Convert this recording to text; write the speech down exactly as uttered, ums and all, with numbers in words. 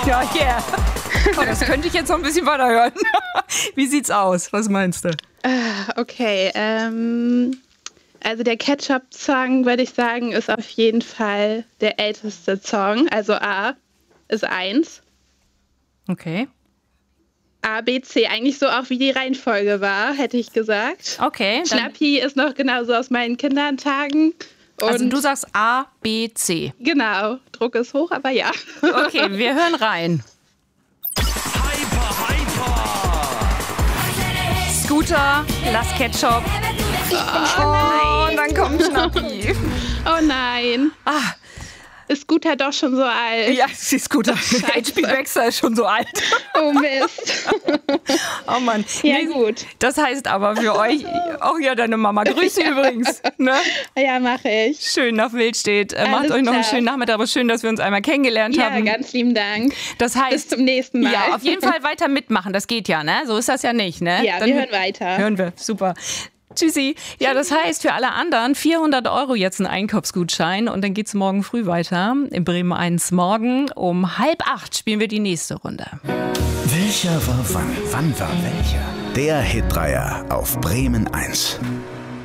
Ja, yeah. Oh, das könnte ich jetzt noch ein bisschen weiter hören. Wie sieht's aus? Was meinst du? Okay, ähm, also der Ketchup-Song, würde ich sagen, ist auf jeden Fall der älteste Song. Also A ist eins. Okay. A, B, C, eigentlich so auch wie die Reihenfolge war, hätte ich gesagt. Okay. Schnappi ist noch genauso aus meinen Kindertagen. Und Also du sagst A, B, C. Genau, Druck ist hoch, aber ja. Okay, wir hören rein. Hyper, hyper! Scooter, Lass Ketchup. Oh, und dann kommt Schnappi. Oh nein. Ah, Ist Scooter doch schon so alt? ja, sie ist Scooter. H P Baxter ist schon so alt. Oh Mist. Oh Mann. Ja, Nee, gut. Das heißt aber für euch, auch ja deine Mama. Grüße übrigens. Ne? Ja, mache ich. Schön nach Wildstedt. Äh, Macht Alles euch noch einen klar. schönen Nachmittag. Aber schön, dass wir uns einmal kennengelernt Ja, haben. ganz lieben Dank. Das heißt, Bis zum nächsten Mal. ja, auf jeden Fall weiter mitmachen. Das geht ja, ne? So ist das ja nicht, ne? Ja, Dann wir hören weiter. Hören wir. Super. Tschüssi. Ja, das heißt für alle anderen vierhundert Euro jetzt ein Einkaufsgutschein und dann geht's morgen früh weiter. In Bremen eins morgen um halb acht spielen wir die nächste Runde. Welcher war wann? Wann war welcher? Der Hitdreier auf Bremen eins.